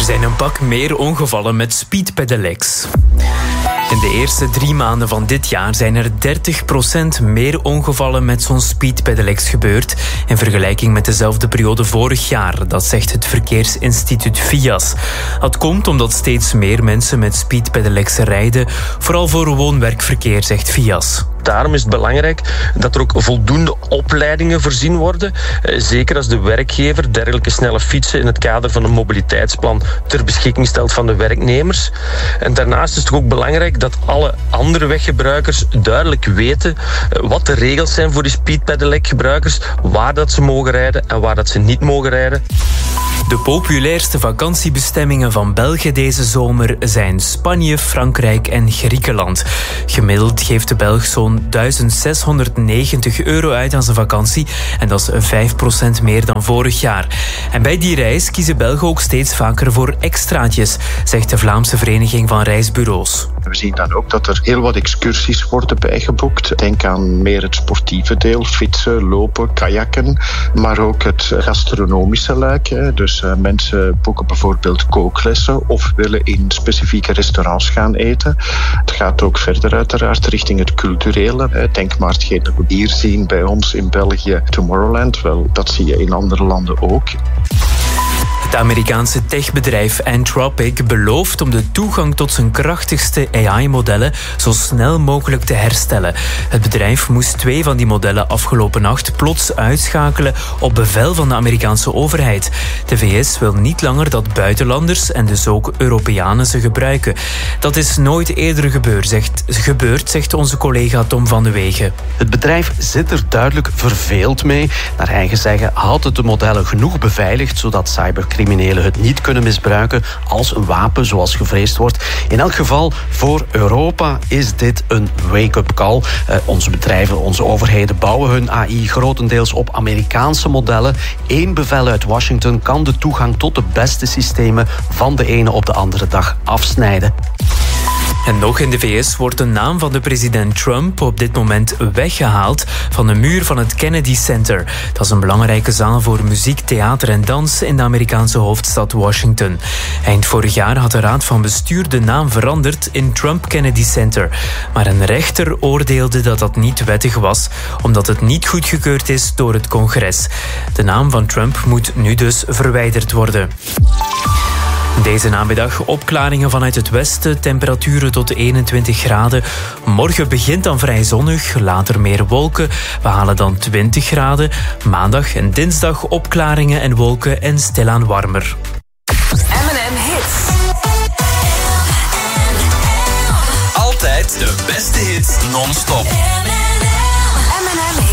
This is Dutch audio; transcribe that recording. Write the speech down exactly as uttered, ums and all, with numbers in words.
zijn een pak meer ongevallen met speedpedelecs. In de eerste drie maanden van dit jaar zijn er dertig procent meer ongevallen met zo'n speedpedelecs gebeurd in vergelijking met dezelfde periode vorig jaar. Dat zegt het verkeersinstituut V I A S. Dat komt omdat steeds meer mensen met speedpedelecs rijden, vooral voor woon-werkverkeer, zegt V I A S. Daarom is het belangrijk dat er ook voldoende opleidingen voorzien worden. Zeker als de werkgever dergelijke snelle fietsen in het kader van een mobiliteitsplan ter beschikking stelt van de werknemers. En daarnaast is het ook belangrijk dat alle andere weggebruikers duidelijk weten wat de regels zijn voor die speedpedelec-gebruikers, waar dat ze mogen rijden en waar dat ze niet mogen rijden. De populairste vakantiebestemmingen van België deze zomer zijn Spanje, Frankrijk en Griekenland. Gemiddeld geeft de Belg zo'n duizend zeshonderdnegentig euro uit aan zijn vakantie en dat is vijf procent meer dan vorig jaar. En bij die reis kiezen Belgen ook steeds vaker voor extraatjes, zegt de Vlaamse Vereniging van Reisbureaus. We zien dan ook dat er heel wat excursies worden bijgeboekt. Denk aan meer het sportieve deel, fietsen, lopen, kajakken, maar ook het gastronomische luik. Hè. Dus uh, mensen boeken bijvoorbeeld kooklessen of willen in specifieke restaurants gaan eten. Het gaat ook verder uiteraard richting het culturele. Hè. Denk maar hetgeen dat we hier zien bij ons in België, Tomorrowland. Wel, dat zie je in andere landen ook. Het Amerikaanse techbedrijf Anthropic belooft om de toegang tot zijn krachtigste A I-modellen zo snel mogelijk te herstellen. Het bedrijf moest twee van die modellen afgelopen nacht plots uitschakelen op bevel van de Amerikaanse overheid. De V S wil niet langer dat buitenlanders en dus ook Europeanen ze gebruiken. Dat is nooit eerder gebeurd, zegt, gebeurd, zegt onze collega Tom van de Wegen. Het bedrijf zit er duidelijk verveeld mee. Naar eigen zeggen houdt het de modellen genoeg beveiligd, zodat cybercriminelen het niet kunnen misbruiken als een wapen, zoals gevreesd wordt. In elk geval, voor Europa is dit een wake-up call. Uh, onze bedrijven, onze overheden bouwen hun A I grotendeels op Amerikaanse modellen. Eén bevel uit Washington kan de toegang tot de beste systemen van de ene op de andere dag afsnijden. En nog in de V S wordt de naam van de president Trump op dit moment weggehaald van de muur van het Kennedy Center. Dat is een belangrijke zaal voor muziek, theater en dans in de Amerikaanse hoofdstad Washington. Eind vorig jaar had de raad van bestuur de naam veranderd in Trump Kennedy Center. Maar een rechter oordeelde dat dat niet wettig was, omdat het niet goedgekeurd is door het congres. De naam van Trump moet nu dus verwijderd worden. Deze namiddag opklaringen vanuit het westen, temperaturen tot eenentwintig graden. Morgen begint dan vrij zonnig, later meer wolken. We halen dan twintig graden. Maandag en dinsdag opklaringen en wolken en stilaan warmer. M en M Hits. Altijd de beste hits non-stop. M en M